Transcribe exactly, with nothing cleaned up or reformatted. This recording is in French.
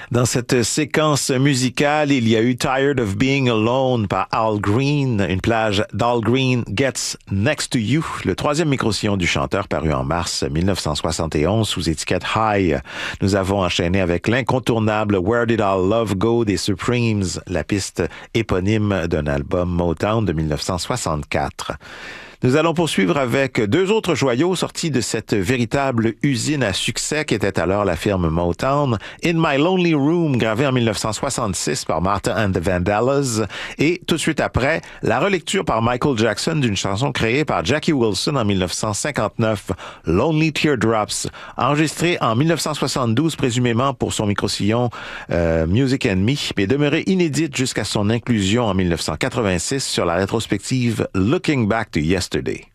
Dans cette séquence musicale, il y a eu Tired of Being Alone par Al Green, une plage d'Al Green Gets Next to You, le troisième micro-sillon du chanteur paru en mars mille neuf cent soixante et onze sous étiquette High. Nous avons enchaîné avec l'incontournable Where Did Our Love Go des Supremes, la piste éponyme d'un album Motown de mille neuf cent soixante-quatre. Nous allons poursuivre avec deux autres joyaux sortis de cette véritable usine à succès qui était alors la firme Motown. In My Lonely Room, gravé en mille neuf cent soixante-six par Martha and the Vandellas. Et tout de suite après, la relecture par Michael Jackson d'une chanson créée par Jackie Wilson en mille neuf cent cinquante-neuf, Lonely Teardrops, enregistrée en mille neuf cent soixante-douze présumément pour son micro-sillon euh, Music and Me, mais demeurée inédite jusqu'à son inclusion en mille neuf cent quatre-vingt-six sur la rétrospective Looking Back to Yesterday. Yesterday.